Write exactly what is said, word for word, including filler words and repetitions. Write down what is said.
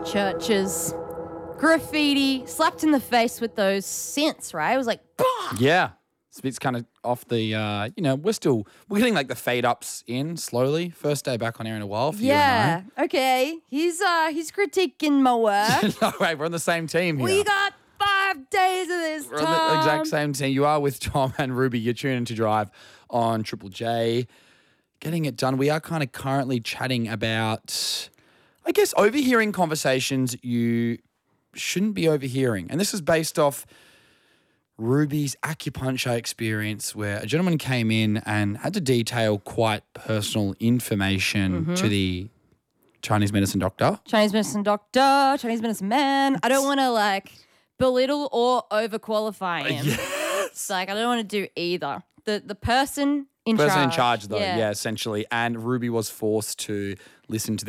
churches. Graffiti, slapped in the face with those synths, right? It was like, bah! Yeah. It's, it's kind of off the, uh, you know, we're still, we're getting like the fade ups in slowly. First day back on air in a while for Yeah, you okay. He's uh he's critiquing my work. and I. No, wait, we're on the same team here. We got five days of this We're time. on the exact same team. You are with Tom and Ruby. You're tuning to Drive on Triple J. Getting it done. We are kind of currently chatting about, I guess, overhearing conversations you shouldn't be overhearing. And this is based off Ruby's acupuncture experience, where a gentleman came in and had to detail quite personal information Mm-hmm. to the Chinese medicine doctor. Chinese medicine doctor, Chinese medicine man. I don't want to like belittle or overqualify him. It's like I don't want to do either. The the person in Person charge. in charge, though, yeah. essentially. And Ruby was forced to listen to